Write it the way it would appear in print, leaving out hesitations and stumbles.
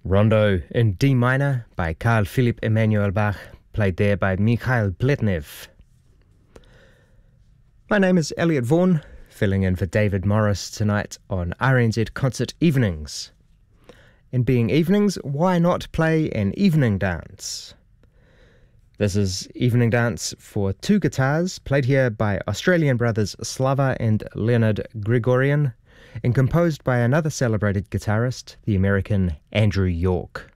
Rondo in D minor by Carl Philipp Emanuel Bach, played there by Mikhail Pletnev. My name is Elliot Vaughan, filling in for David Morris tonight on RNZ Concert Evenings. And being evenings, why not play an evening dance? This is Evening Dance for two guitars, played here by Australian brothers Slava and Leonard Grigorian, and composed by another celebrated guitarist, the American Andrew York.